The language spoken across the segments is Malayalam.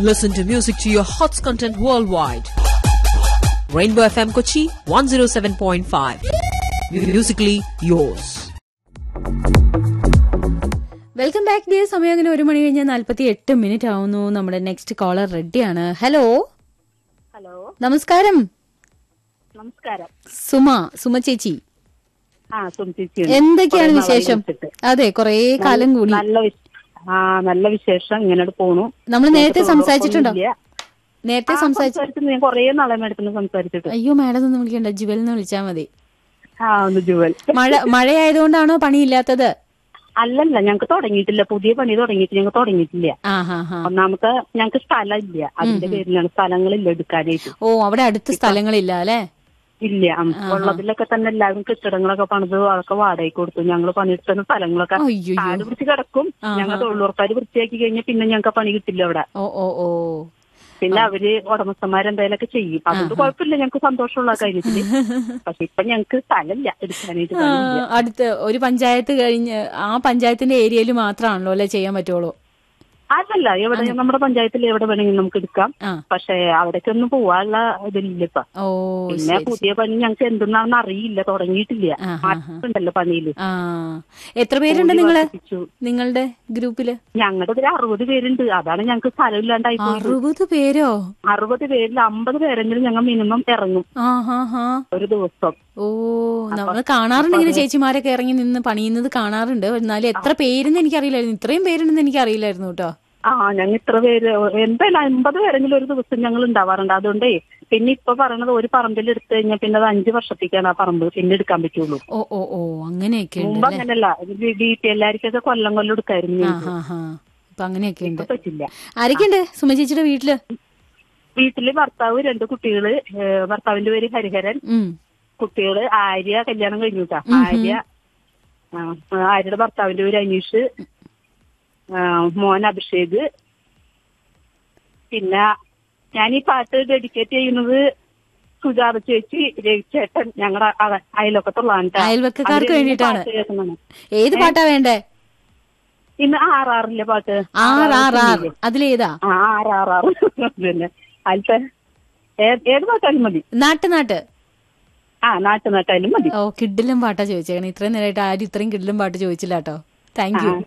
Listen to music to your hots content worldwide. Rainbow FM Kochi 107.5. Musically yours. Welcome back. Day സമയം അങ്ങനെ 1 മണി കഴിഞ്ഞാൽ 48 ആവുന്നു. നമ്മുടെ നെക്സ്റ്റ് കോളർ റെഡിയാണ്. ഹലോ ഹലോ, നമസ്കാരം. നമസ്കാരം. സുമ ചേച്ചി, സുമ ചേച്ചി, എന്തൊക്കെയാണ് വിശേഷം? അതെ, കൊറേ കാലം കൂടി. നല്ല വിശേഷം. ഇങ്ങനെ പോണു. നമ്മൾ നേരത്തെ സംസാരിച്ചിട്ടുണ്ടോ? നേരത്തെ സംസാരിച്ചു. ഞാൻ കൊറേ നാളെ മേഡത്തിന് സംസാരിച്ചിട്ട്. അയ്യോ, മാഡം ഒന്നും വിളിക്കണ്ട, ജുവൽ എന്ന് വിളിച്ചാ മതി. ജുവൽ. മഴയായതുകൊണ്ടാണോ പണിയില്ലാത്തത്? അല്ലല്ല, ഞങ്ങക്ക് തുടങ്ങിയിട്ടില്ല. പുതിയ പണി തുടങ്ങിയിട്ട് ഞങ്ങൾക്ക് തുടങ്ങിയിട്ടില്ല. ഒന്നാമത്തെ ഞങ്ങക്ക് സ്ഥലമില്ല. അതിന്റെ പേരിലാണ്, സ്ഥലങ്ങളില്ല എടുക്കാനായിട്ട്. ഓ, അവിടെ അടുത്ത് സ്ഥലങ്ങളില്ല അല്ലെ? ഇല്ല. ഉള്ളതിലൊക്കെ തന്നെ എല്ലാവരും കെട്ടിടങ്ങളൊക്കെ പണിത് അതൊക്കെ വാടകയ്ക്ക് കൊടുത്തു. ഞങ്ങള് പണിയെടുത്തുന്ന സ്ഥലങ്ങളൊക്കെ കാട് പിടിച്ച് കിടക്കും. ഞങ്ങൾ തൊഴിലുറപ്പാര് വൃത്തിയാക്കി കഴിഞ്ഞാൽ പിന്നെ ഞങ്ങൾക്ക് പണി കിട്ടില്ല അവിടെ. പിന്നെ അവര് ഉടമസ്ഥന്മാരെന്തായാലൊക്കെ ചെയ്യും. അതുകൊണ്ട് കുഴപ്പമില്ല, ഞങ്ങക്ക് സന്തോഷമുള്ള കാര്യത്തില്. പക്ഷെ ഇപ്പൊ ഞങ്ങക്ക് സ്ഥലമില്ല എടുക്കാനായിട്ട്. അടുത്ത് ഒരു പഞ്ചായത്ത് കഴിഞ്ഞ് ആ പഞ്ചായത്തിന്റെ ഏരിയയിൽ മാത്രമാണല്ലോ അല്ലെ ചെയ്യാൻ പറ്റുള്ളൂ? അതല്ല, എവിടെ നമ്മുടെ പഞ്ചായത്തിൽ എവിടെ വേണമെങ്കിലും നമുക്ക് എടുക്കാം. പക്ഷെ അവിടേക്കൊന്നും പോവാനുള്ള ഇതില്ല ഇപ്പൊ. പിന്നെ പുതിയ പണി ഞങ്ങൾക്ക് എന്തെന്നാണെന്ന് അറിയില്ല, തുടങ്ങിയിട്ടില്ല. മാറ്റമുണ്ടല്ലോ പണിയില്. എത്ര പേരുണ്ട് നിങ്ങളുടെ ഗ്രൂപ്പില്? ഞങ്ങളുടെ ഒരു 60 പേരുണ്ട്. അതാണ് ഞങ്ങൾക്ക് സ്ഥലമില്ലാണ്ടായി. 60 പേരോ? 60 പേരിൽ 50 പേരെങ്കിലും ഞങ്ങൾ മിനിമം ഇറങ്ങും ഒരു ദിവസം. ഓ, നമ്മള് കാണാറുണ്ട് ഇങ്ങനെ ചേച്ചിമാരൊക്കെ ഇറങ്ങി നിന്ന് പണിയുന്നത് കാണാറുണ്ട്. എന്നാലും എത്ര പേരെന്ന് എനിക്കറിയില്ലായിരുന്നു. ഇത്രയും പേരുണ്ടെന്ന് എനിക്കറിയില്ലായിരുന്നു കേട്ടോ. ഞങ്ങൾ ഇത്ര പേര് എന്തായാലും 50 പേരെങ്കിലും ഒരു ദിവസം ഞങ്ങൾ ഉണ്ടാവാറുണ്ട്. അതുകൊണ്ടേ പിന്നെ ഇപ്പൊ പറയണത് ഒരു പറമ്പിൽ എടുത്തു കഴിഞ്ഞാൽ പിന്നെ അത് 5 വർഷത്തേക്കാണ് ആ പറമ്പ് പിന്നെ എടുക്കാൻ പറ്റുള്ളൂ. ഓ, അങ്ങനെയൊക്കെ. മുമ്പ് അങ്ങനല്ല, എല്ലാവർക്കൊക്കെ കൊല്ലം എടുക്കായിരുന്നു. അങ്ങനെയൊക്കെ ഉണ്ട്. പറ്റില്ല. ആരൊക്കെയുണ്ട് സുമ ചേച്ചിയുടെ വീട്ടില്? വീട്ടില് ഭർത്താവ്, 2 കുട്ടികള്. ഭർത്താവിന്റെ പേര് ഹരിഹരൻ. കുട്ടികള് ആര്യ, കല്യാണം കഴിഞ്ഞുട്ടാ. ആര്യയുടെ ഭർത്താവിന്റെ പേര് അനീഷ്. മോൻ അഭിഷേക്. പിന്നെ ഞാൻ ഈ പാട്ട് ഡെഡിക്കേറ്റ് ചെയ്യുന്നത് സുജാത ചേച്ചി, രവിചേട്ടൻ, ഞങ്ങളുടെ അയൽവക്കക്കാർക്ക് വേണ്ടിയിട്ടാണ്. ഏത് പാട്ടാ വേണ്ടേ? ഇന്ന് ആറാറിലെ പാട്ട്. അതിലേതാ? ആറാറ് പിന്നെ അതിലത്തെ ഏത് പാട്ടാലും മതി. നാട്ട് നാട്ടായാലും മതി. ഓ, കിഡിലും പാട്ടാ ചോദിച്ചേക്കണേ. ഇത്രയും നേരമായിട്ട് ആരും ഇത്രയും കിഡിലും പാട്ട് ചോദിച്ചില്ല കേട്ടോ. Thank you.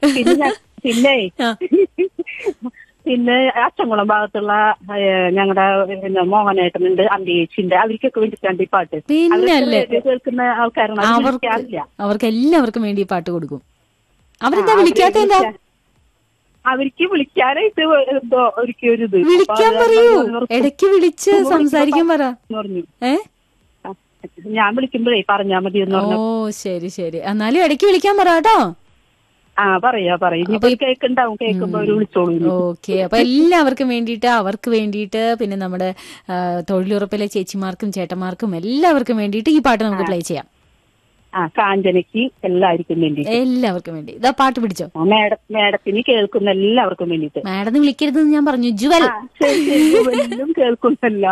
പിന്നെ അച്ചൻകുളം ഭാഗത്തുള്ള ഞങ്ങളുടെ മോഹനേട്ടനുണ്ട്, അന്തേച്ചിണ്ട്. അവർക്കൊക്കെ വേണ്ടിയിട്ടാണ് ഈ പാട്ട്. കേൾക്കുന്ന ആൾക്കാരാണ്. അവർക്ക് എല്ലാവർക്കും വേണ്ടി ഈ പാട്ട് കൊടുക്കും. അവരെന്താ വിളിക്കാത്ത? എന്താ അവർക്ക് വിളിക്കാനായിട്ട് എന്തോ ഒരിക്കലും വിളിക്കാൻ പറയൂ, ഇടയ്ക്ക് വിളിച്ച് സംസാരിക്കാൻ പറ. ഞാൻ വിളിക്കുമ്പോഴേ പറഞ്ഞാ മതി എന്ന് പറഞ്ഞു. ഓ, ശരി. എന്നാലും ഇടയ്ക്ക് വിളിക്കാൻ പറ കേട്ടോ. പറയാ. കേൾക്കുണ്ടാവും, കേൾക്കുമ്പോ വിളിച്ചോളൂ. ഓക്കെ. അപ്പൊ എല്ലാവർക്കും വേണ്ടിയിട്ട്, അവർക്ക് വേണ്ടിയിട്ട്, പിന്നെ നമ്മുടെ തൊഴിലുറപ്പിലെ ചേച്ചിമാർക്കും ചേട്ടന്മാർക്കും എല്ലാവർക്കും വേണ്ടിയിട്ട് ഈ പാട്ട് നമുക്ക് പ്ലേ ചെയ്യാം. കാഞ്ചനയ്ക്ക് എല്ലാവർക്കും വേണ്ടി ഇതാ പാട്ട് പിടിച്ചോ. മേഡത്തിന് കേൾക്കുന്ന എല്ലാവർക്കും വേണ്ടിയിട്ട്. മാഡത്തിന് വിളിക്കരുതെന്ന് ഞാൻ പറഞ്ഞു. ജുവൽ കേൾക്കുന്നല്ല.